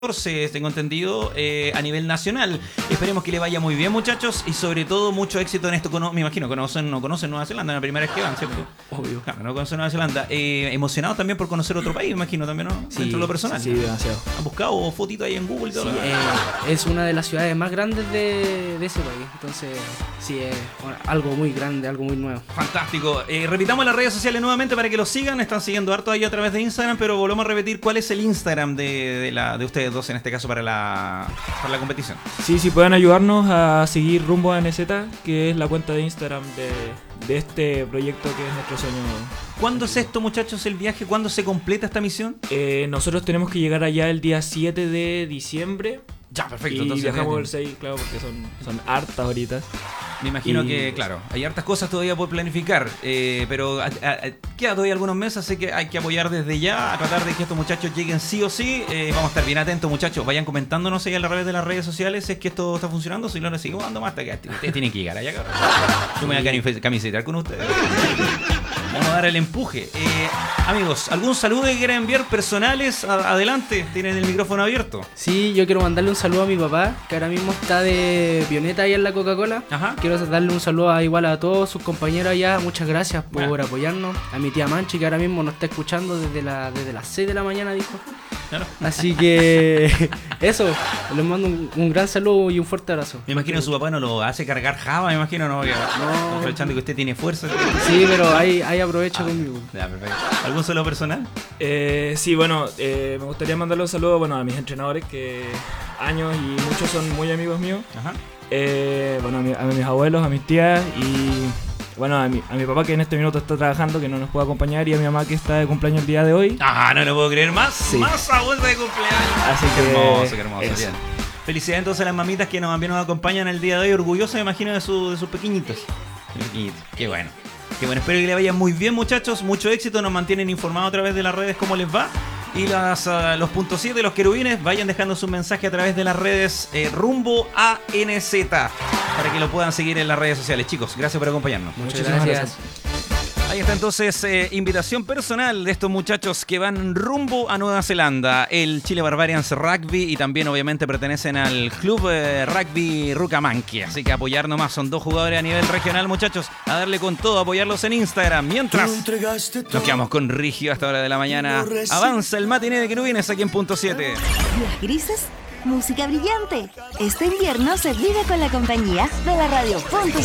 tengo entendido, a nivel nacional. Esperemos que le vaya muy bien, muchachos, y sobre todo mucho éxito en esto. Me imagino que no conocen Nueva Zelanda, es la primera vez que van, ¿cierto? Obvio. Claro, no conocen Nueva Zelanda. Emocionados también por conocer otro país, me imagino también, ¿no? Sí, dentro de lo personal. Sí, demasiado. ¿Han buscado fotitos ahí en Google y todo? Sí, es una de las ciudades más grandes de ese país. Entonces, sí, es algo muy grande, algo muy nuevo. Fantástico. Repitamos las redes sociales nuevamente para que los sigan. Están siguiendo harto ahí a través de Instagram, pero volvemos a repetir cuál es el Instagram de ustedes dos en este caso para la competición. Sí, pueden ayudarnos a seguir rumbo a NZ, que es la cuenta de Instagram de este proyecto que es nuestro sueño. ¿Cuándo es esto, muchachos, el viaje? ¿Cuándo se completa esta misión? Nosotros tenemos que llegar allá el día 7 de diciembre. Ya, perfecto. Y Entonces viajamos el 6, claro, porque son hartas horitas. Me imagino que, claro, hay hartas cosas todavía por planificar, pero queda todavía algunos meses, así que hay que apoyar desde ya, a tratar de que estos muchachos lleguen sí o sí. Vamos a estar bien atentos, muchachos. Vayan comentándonos ahí a través de las redes sociales si es que esto está funcionando. Si no, les sigo dando más hasta que ustedes tienen que llegar allá, cabrón. Yo me voy a camisetar con ustedes. Vamos a dar el empuje. Amigos, ¿algún saludo que quieran enviar personales? Adelante, tienen el micrófono abierto. Sí, yo quiero mandarle un saludo a mi papá, que ahora mismo está de pioneta ahí en la Coca-Cola. Ajá. Quiero darle un saludo igual a todos sus compañeros allá. Muchas gracias por apoyarnos. A mi tía Manchi, que ahora mismo nos está escuchando desde las 6 de la mañana, dijo. Claro. Así que eso, les mando un gran saludo y un fuerte abrazo. Me imagino que su papá no lo hace cargar Java, me imagino, ¿no? No. Aprovechando que usted tiene fuerza. Sí, pero ahí aprovecha conmigo. Ya, perfecto. ¿Algún saludo personal? Sí, bueno, me gustaría mandarle un saludo a mis entrenadores, que años y muchos son muy amigos míos. Ajá. A mis abuelos, a mis tías y bueno, a mi papá, que en este minuto está trabajando, que no nos puede acompañar, y a mi mamá, que está de cumpleaños el día de hoy. Ah, no lo puedo creer más. Sí. Más abuelo de cumpleaños. Así que Qué hermoso. eso. Bien. Felicidades entonces a las mamitas que también nos acompañan el día de hoy, orgullosas, me imagino, de sus pequeñitos. Qué bueno. Espero que le vaya muy bien, muchachos. Mucho éxito. Nos mantienen informados a través de las redes cómo les va. Y los puntos 7, los querubines, vayan dejando su mensaje a través de las redes rumbo a NZ, para que lo puedan seguir en las redes sociales. Chicos, gracias por acompañarnos. Muchas gracias. Ahí está entonces, invitación personal de estos muchachos que van rumbo a Nueva Zelanda, el Chile Barbarians Rugby, y también obviamente pertenecen al club Rugby Rucamanque. Así que apoyar nomás, son dos jugadores a nivel regional, muchachos, a darle con todo, apoyarlos en Instagram. Mientras nos quedamos con Rigio hasta hora de la mañana. Avanza el matiné de querubines aquí en punto 7. Días grises, música brillante. Este invierno se vive con la compañía de la radio.